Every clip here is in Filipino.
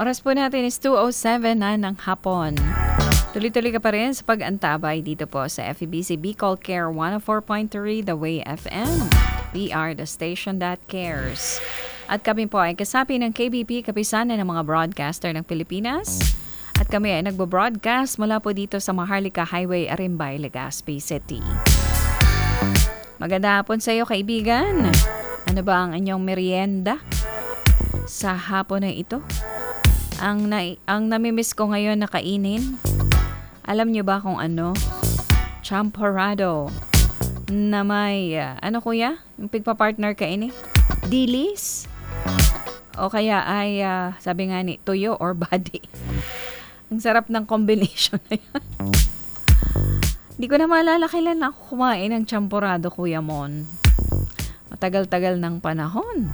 Oras po natin is 2:07 na ng hapon. Tuloy-tuloy ka pa rin sa pag-antabay dito po sa FEBC Bicol Care 104.3 The Way FM. We are the station that cares. At kami po ay kasapi ng KBP, kapisanan ng mga broadcaster ng Pilipinas. At kami ay nagbo-broadcast mula po dito sa Maharlika Highway, Arimbay, Legazpi City. Magandang hapon sa iyo, kaibigan. Ano ba ang inyong merienda sa hapon na ito? Ang namimiss ko ngayon na kainin, alam niyo ba kung ano? Champorado na may, ano kuya? Yung pigpa-partner ka ini? Dilis? O kaya ay, sabi nga ni, tuyo or body. Ang sarap ng combination na yan. Hindi ko na maalala kailan ako kumain ng champorado, Kuya Mon. Matagal-tagal ng panahon.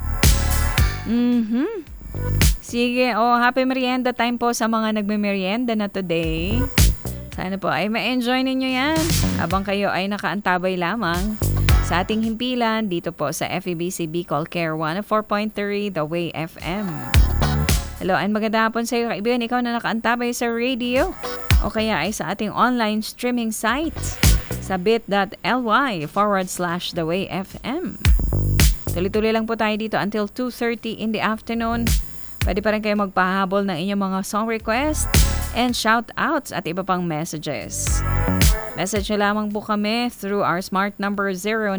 Sige, happy merienda time po sa mga nagme-merienda na today. Sana po ay ma-enjoy ninyo yan habang kayo ay nakaantabay lamang sa ating himpilan dito po sa FEBC Bicol Care 104.3 The Way FM. Hello, and magandang hapon sa iyo, kaibigan. Ikaw na nakaantabay sa radio o kaya ay sa ating online streaming site sa bit.ly/The Way FM. Tuloy-tuloy lang po tayo dito until 2:30 in the afternoon. Pwede pa rin kayo magpahabol ng inyong mga song request and shout-outs at iba pang messages. Message nyo lamang po kami through our smart number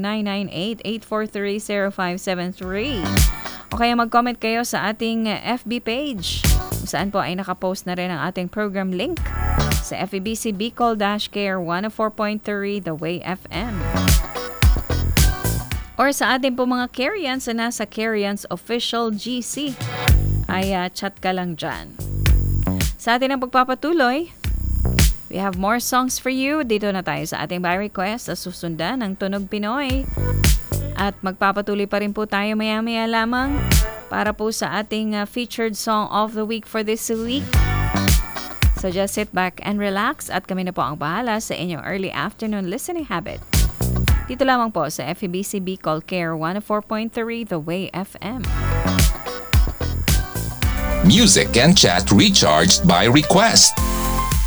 0998-843-0573. O kaya mag-comment kayo sa ating FB page kung saan po ay nakapost na rin ang ating program link sa FEBC Bicol-Care 104.3 The Way FM. Or sa ating po mga Carians na nasa Carians Official GC ay chat ka lang dyan. Sa atin ang pagpapatuloy, we have more songs for you. Dito na tayo sa ating by request sa susundan ng Tunog Pinoy. At magpapatuloy pa rin po tayo maya-maya lamang para po sa ating featured song of the week for this week. So just sit back and relax at kami na po ang bahala sa inyong early afternoon listening habit. Dito lamang po sa FEBC Bicol Care 104.3 The Way FM. Music and chat recharged by request.